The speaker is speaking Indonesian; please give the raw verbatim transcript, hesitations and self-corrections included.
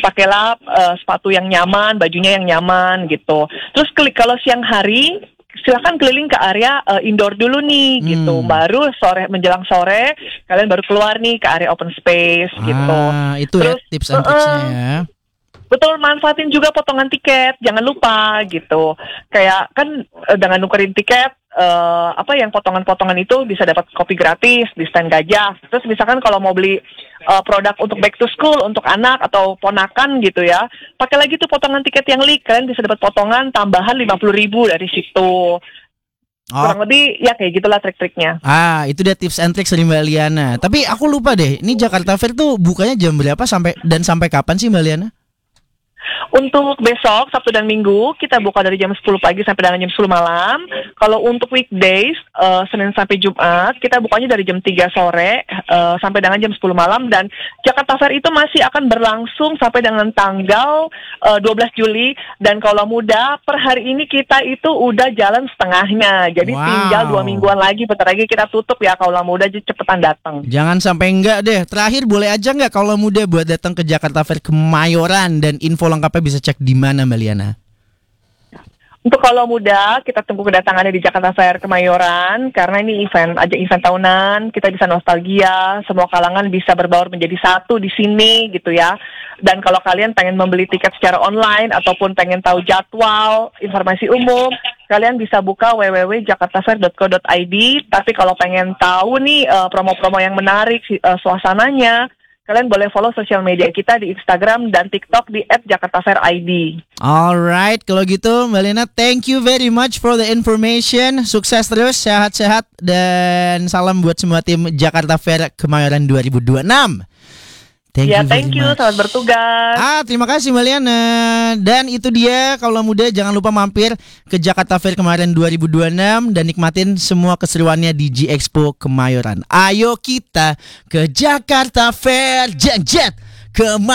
pakailah uh, sepatu yang nyaman, bajunya yang nyaman gitu. Terus klik kalau siang hari silakan keliling ke area uh, indoor dulu nih hmm. gitu. Baru sore menjelang sore kalian baru keluar nih ke area open space ah, gitu. Itu Terus, ya tips and tricksnya uh, ya. Betul, manfaatin juga potongan tiket, jangan lupa gitu. Kayak kan uh, dengan nukerin tiket uh, apa yang potongan-potongan itu bisa dapat kopi gratis di stand gajah. Terus misalkan kalau mau beli uh, produk untuk back to school untuk anak atau ponakan gitu ya, pakai lagi tuh potongan tiket yang leak, kalian bisa dapat potongan tambahan lima puluh ribu dari situ. Oh. Kurang lebih ya kayak gitulah trik-triknya. Ah, itu dia tips and tricks dari Mbak Liana. Tapi aku lupa deh, ini Jakarta Fair tuh bukanya jam berapa sampai dan sampai kapan sih Mbak Liana? Untuk besok, Sabtu dan Minggu, kita buka dari jam sepuluh pagi sampai dengan jam sepuluh malam. Kalau untuk weekdays, uh, Senin sampai Jumat, kita bukanya dari jam tiga sore uh, sampai dengan jam sepuluh malam. Dan Jakarta Fair itu masih akan berlangsung sampai dengan tanggal uh, dua belas Juli. Dan kalau muda, per hari ini kita itu udah jalan setengahnya. Jadi wow. tinggal dua mingguan lagi, bentar lagi kita tutup ya. Kalau muda, cepetan datang. Jangan sampai enggak deh. Terakhir, boleh aja enggak kalau muda buat datang ke Jakarta Fair Kemayoran dan info lengkapnya bisa cek di mana Mbak Liana? Untuk kalau muda, kita tunggu kedatangannya di Jakarta Fair Kemayoran karena ini event aja event tahunan, kita bisa nostalgia, semua kalangan bisa berbaur menjadi satu di sini gitu ya. Dan kalau kalian pengen membeli tiket secara online ataupun pengen tahu jadwal, informasi umum, kalian bisa buka w w w titik jakarta fair titik co titik i d. Tapi kalau pengen tahu nih uh, promo-promo yang menarik, uh, suasananya, kalian boleh follow sosial media kita di Instagram dan TikTok di et jakarta fair i d. Alright, kalau gitu Mbak Liana, thank you very much for the information. Sukses terus, sehat-sehat, dan salam buat semua tim Jakarta Fair Kemayoran dua ribu dua puluh enam. Thank ya, you thank you. Much. Selamat bertugas. Ah, terima kasih Mbak Liana. Dan itu dia, kalau muda jangan lupa mampir ke Jakarta Fair Kemayoran dua ribu dua puluh enam dan nikmatin semua keseruannya di G Expo Kemayoran. Ayo kita ke Jakarta Fair, jet jet Kemayoran.